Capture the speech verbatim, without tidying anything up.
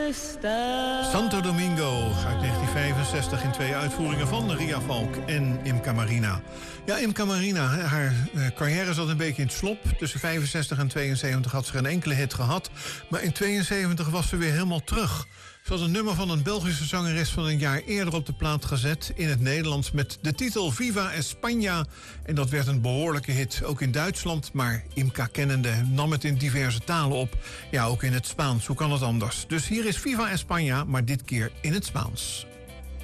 está. Santo Domingo uit negentien vijfenzestig in twee uitvoeringen van Ria Valk en Imca Marina. Ja, Imca Marina, haar carrière zat een beetje in het slop. Tussen vijfenzestig en tweeënzeventig had ze geen enkele hit gehad. Maar in tweeënzeventig was ze weer helemaal terug. Ze had een nummer van een Belgische zangeres van een jaar eerder op de plaat gezet in het Nederlands met de titel Viva España. En dat werd een behoorlijke hit, ook in Duitsland. Maar Imca kennende nam het in diverse talen op. Ja, ook in het Spaans, hoe kan het anders? Dus hier is Viva España, maar dit keer in het Spaans.